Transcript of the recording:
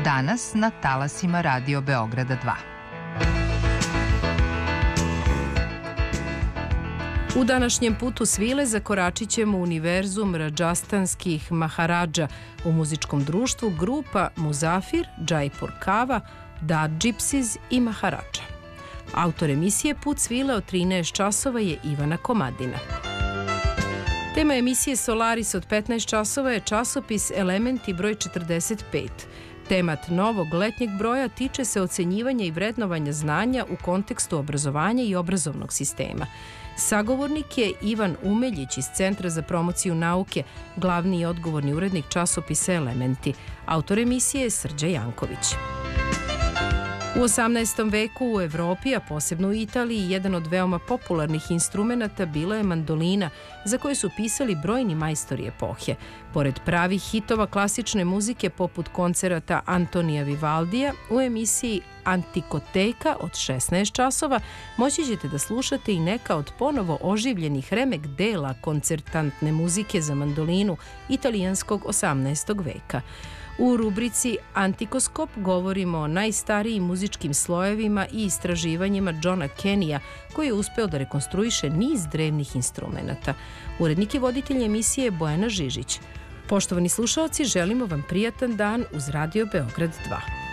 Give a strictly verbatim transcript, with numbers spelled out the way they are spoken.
danas na talasima Radio Beograda dva. U današnjem putu svile zakoračit ćemo univerzum radžastanskih maharadža u muzičkom društvu grupa Muzafir, Jaipur Kava, Dad Gypsies i Maharadža. Autor emisije Put svile od trinaest časova je Ivana Komadina. Tema emisije Solaris od petnaest časova je časopis Elementi broj četrdeset pet. Temat novog letnjeg broja tiče se ocenjivanja i vrednovanja znanja u kontekstu obrazovanja i obrazovnog sistema. Sagovornik je Ivan Umeljić iz Centra za promociju nauke, glavni i odgovorni urednik časopisa Elementi. Autor emisije je Srđa Janković. U osamnaestom veku u Evropi, a posebno u Italiji, jedan od veoma popularnih instrumenata bila je mandolina, za koje su pisali brojni majstori epohe. Pored pravih hitova klasične muzike poput koncerata Antonija Vivaldija, u emisiji Antikoteka od šesnaest časova moći ćete da slušate i neka od ponovo oživljenih remek dela koncertantne muzike za mandolinu italijanskog osamnaestog veka. U rubrici Antikoskop govorimo o najstarijim muzičkim slojevima i istraživanjima Johna Kenija, koji je uspeo da rekonstruiše niz drevnih instrumenata. Urednik i voditelj emisije je Bojana Žižić. Poštovani slušaoci, želimo vam prijatan dan uz Radio Beograd dva.